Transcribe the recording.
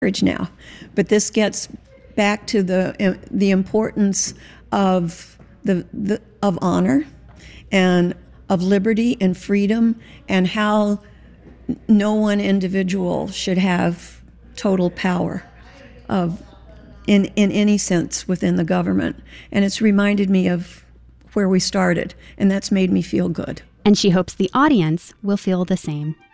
marriage now. But this gets back to the importance of of honor and of liberty and freedom, and how no one individual should have total power in any sense within the government. And it's reminded me of where we started, and that's made me feel good. And she hopes the audience will feel the same.